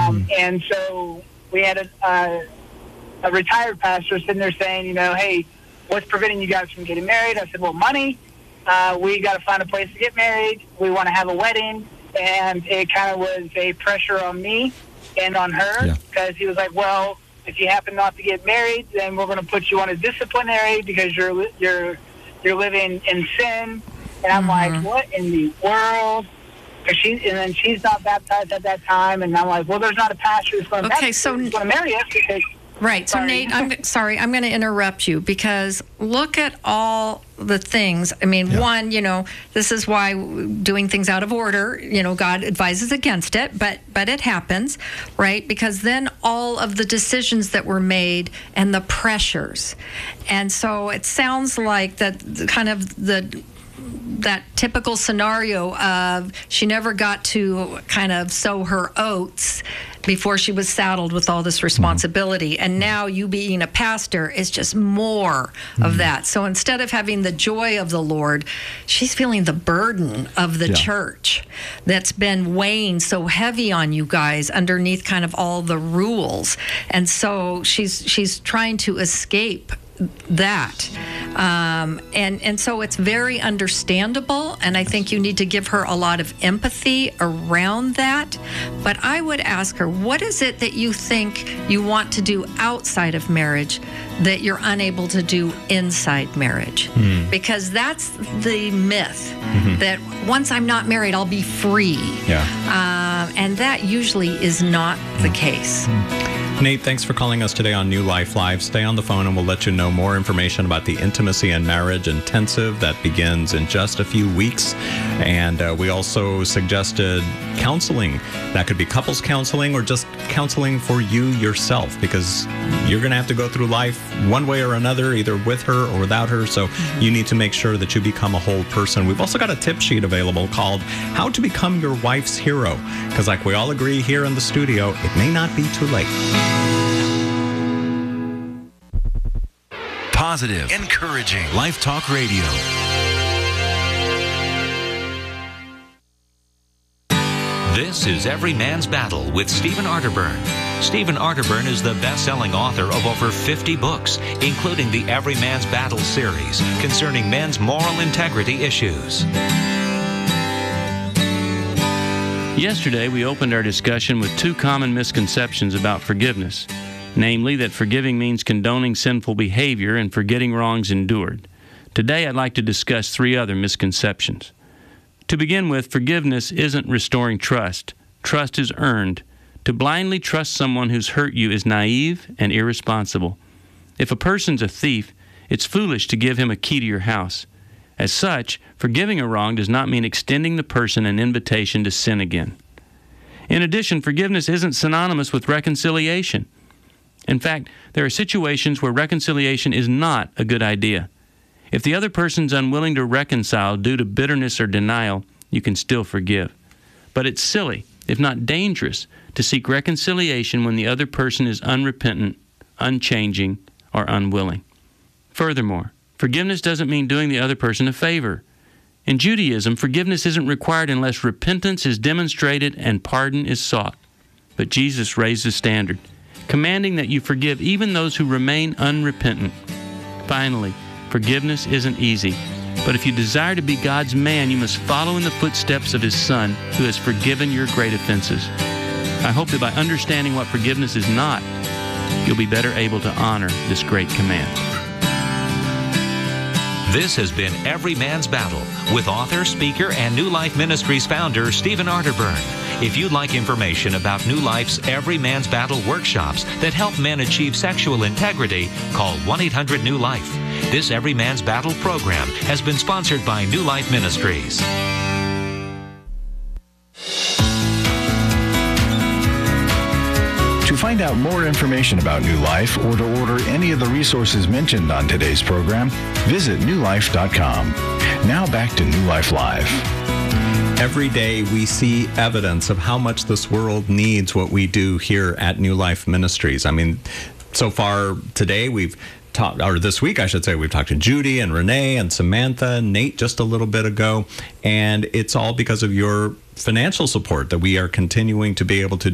And so we had a retired pastor sitting there saying, hey, what's preventing you guys from getting married? I said, well, money. We got to find a place to get married. We want to have a wedding. And it kind of was a pressure on me and on her, because he was like, well, if you happen not to get married, then we're going to put you on a disciplinary because you're living in sin. And I'm like, what in the world? And then she's not baptized at that time. And I'm like, well, there's not a pastor who's going to marry us because... Right. So, Nate, I'm going to interrupt you, because look at all the things. I mean, one, this is why doing things out of order, God advises against it, but it happens, right? Because then all of the decisions that were made and the pressures. And so it sounds like that typical scenario of she never got to kind of sow her oats before she was saddled with all this responsibility. And now you being a pastor is just more of that. So instead of having the joy of the Lord, she's feeling the burden of the church that's been weighing so heavy on you guys underneath kind of all the rules. And so she's trying to escape that. And so it's very understandable, and I think you need to give her a lot of empathy around that. But I would ask her, what is it that you think you want to do outside of marriage that you're unable to do inside marriage? Because that's the myth, that once I'm not married, I'll be free. And that usually is not the case. Nate, thanks for calling us today on New Life Live. Stay on the phone and we'll let you know more information about the Intimacy and Marriage Intensive that begins in just a few weeks. And we also suggested counseling. That could be couples counseling or just counseling for you yourself, because you're going to have to go through life one way or another, either with her or without her. So you need to make sure that you become a whole person. We've also got a tip sheet available called How to Become Your Wife's Hero, because like we all agree here in the studio, it may not be too late. Positive, encouraging, Life Talk Radio. This is Every Man's Battle with Stephen Arterburn. Stephen Arterburn is the best-selling author of over 50 books, including the Every Man's Battle series concerning men's moral integrity issues. Yesterday, we opened our discussion with two common misconceptions about forgiveness, namely that forgiving means condoning sinful behavior and forgetting wrongs endured. Today, I'd like to discuss three other misconceptions. To begin with, forgiveness isn't restoring trust. Trust is earned. To blindly trust someone who's hurt you is naive and irresponsible. If a person's a thief, it's foolish to give him a key to your house. As such, forgiving a wrong does not mean extending the person an invitation to sin again. In addition, forgiveness isn't synonymous with reconciliation. In fact, there are situations where reconciliation is not a good idea. If the other person's unwilling to reconcile due to bitterness or denial, you can still forgive. But it's silly, if not dangerous, to seek reconciliation when the other person is unrepentant, unchanging, or unwilling. Furthermore, forgiveness doesn't mean doing the other person a favor. In Judaism, forgiveness isn't required unless repentance is demonstrated and pardon is sought. But Jesus raised the standard, commanding that you forgive even those who remain unrepentant. Finally, forgiveness isn't easy, but if you desire to be God's man, you must follow in the footsteps of His Son, who has forgiven your great offenses. I hope that by understanding what forgiveness is not, you'll be better able to honor this great command. This has been Every Man's Battle with author, speaker, and New Life Ministries founder Stephen Arterburn. If you'd like information about New Life's Every Man's Battle workshops that help men achieve sexual integrity, call 1-800-NEW-LIFE. This Every Man's Battle program has been sponsored by New Life Ministries. To find out more information about New Life or to order any of the resources mentioned on today's program, visit newlife.com. Now back to New Life Live. Every day we see evidence of how much this world needs what we do here at New Life Ministries. I mean, so far today we've talked, or this week I should say, we've talked to Judy and Renee and Samantha, Nate just a little bit ago, and it's all because of your financial support that we are continuing to be able to